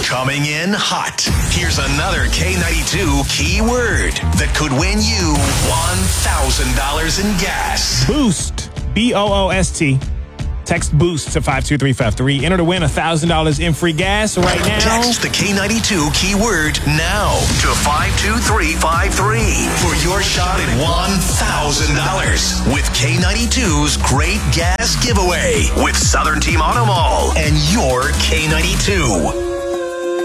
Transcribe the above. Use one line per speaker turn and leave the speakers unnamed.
Coming in hot. Here's another K92 keyword that could win you $1,000 in gas.
Boost. B-O-O-S-T. Text BOOST to 52353. Enter to win $1,000 in free gas right now.
Text the K92 keyword now to 52353 for your shot at $1,000 with K92's Great Gas Giveaway with Southern Team Auto Mall and your K92.